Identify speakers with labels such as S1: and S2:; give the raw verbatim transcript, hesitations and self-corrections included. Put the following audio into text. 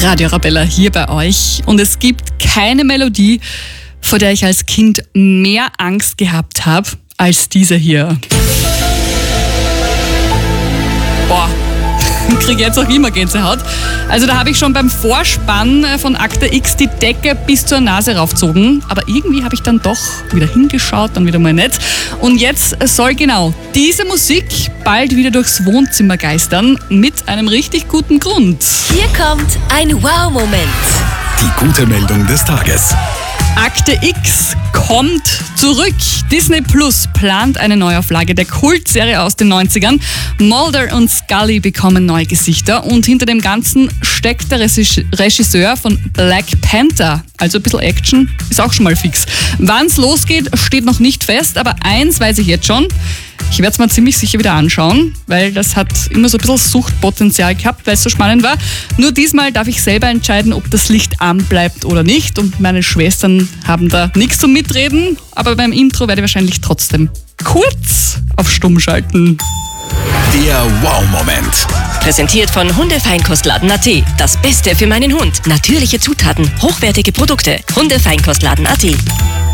S1: Radio Arabella hier bei euch. Und es gibt keine Melodie, vor der ich als Kind mehr Angst gehabt habe, als diese hier. Boah, ich kriege jetzt auch immer Gänsehaut. Also da habe ich schon beim Vorspann von Akte X die Decke bis zur Nase raufgezogen. Aber irgendwie habe ich dann doch wieder hingeschaut, dann wieder mal nicht. Und jetzt soll genau diese Musik bald wieder durchs Wohnzimmer geistern, mit einem richtig guten Grund.
S2: Hier kommt ein Wow-Moment.
S3: Die gute Meldung des Tages.
S1: Akte X kommt zurück. Disney Plus plant eine Neuauflage der Kultserie aus den neunzigern. Mulder und Scully bekommen neue Gesichter und hinter dem Ganzen steckt der Regisseur von Black Panther. Also ein bisschen Action ist auch schon mal fix. Wann es losgeht, steht noch nicht fest, aber eins weiß ich jetzt schon. Ich werde es mir ziemlich sicher wieder anschauen, weil das hat immer so ein bisschen Suchtpotenzial gehabt, weil es so spannend war. Nur diesmal darf ich selber entscheiden, ob das Licht an bleibt oder nicht. Und meine Schwestern haben da nichts zum Mitreden. Aber beim Intro werde ich wahrscheinlich trotzdem kurz auf Stumm schalten.
S3: Der Wow-Moment.
S2: Präsentiert von Hundefeinkostladen Punkt at. Das Beste für meinen Hund. Natürliche Zutaten, hochwertige Produkte. Hundefeinkostladen Punkt at.